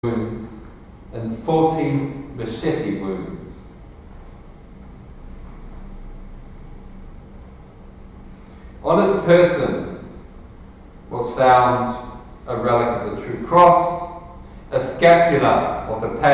wounds and 14 machete wounds. On his person was found a relic of the true cross, a scapula of the